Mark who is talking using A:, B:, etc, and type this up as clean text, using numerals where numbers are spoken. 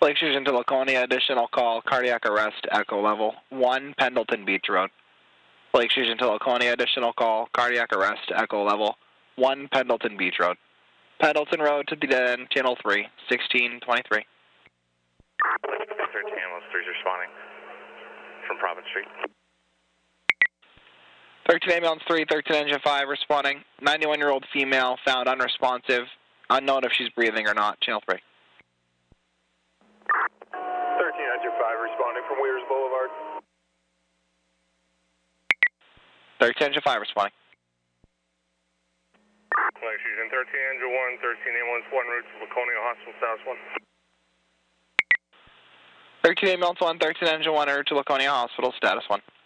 A: Lake Fusion to Laconia, additional call, cardiac arrest, echo level 1, Pendleton Beach Road. Lake Fusion to Laconia, additional call, cardiac arrest, echo level 1, Pendleton Beach Road. Pendleton Road to the dead end, channel 3, 1623.
B: 13 ambulance 3 is responding from Province Street.
A: 13 ambulance 3, 13 engine 5 responding. 91-year-old female found unresponsive. Unknown if she's breathing or not, channel 3.
C: 13 engine 5 responding from Weirs Boulevard.
A: 13 engine 5 responding.
B: Lake Fusion 13 engine 1, 13 ambulance 1 route to Laconia Hospital, status 1.
A: 13 ambulance 1, 13 engine 1 route to Laconia Hospital, status 1.